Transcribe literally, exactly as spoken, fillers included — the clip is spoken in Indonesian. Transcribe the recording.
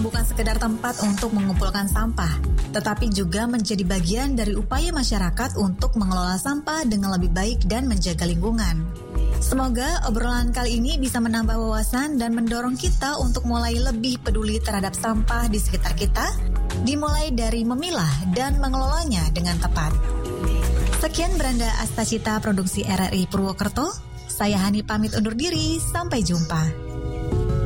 bukan sekedar tempat untuk mengumpulkan sampah, tetapi juga menjadi bagian dari upaya masyarakat untuk mengelola sampah dengan lebih baik dan menjaga lingkungan. Semoga obrolan kali ini bisa menambah wawasan dan mendorong kita untuk mulai lebih peduli terhadap sampah di sekitar kita, dimulai dari memilah dan mengelolanya dengan tepat. Sekian Branda Astacita Produksi R R I Purwokerto. Saya Hani pamit undur diri, sampai jumpa.